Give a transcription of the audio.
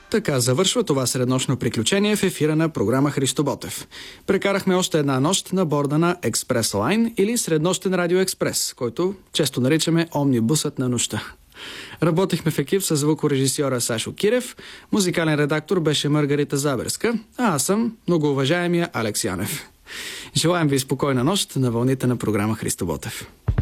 Така завършва това среднощно приключение в ефира на програма Христо Ботев. Прекарахме още една нощ на борда на Експрес Лайн или Среднощен радио експрес, който често наричаме омнибусът на нощта. Работихме в екип с звукорежисьора Сашо Кирев, музикален редактор беше Маргарита Заберска, а аз съм многоуважаемия Алекс Янев. Желаем ви спокойна нощ на вълните на програма Христо Ботев.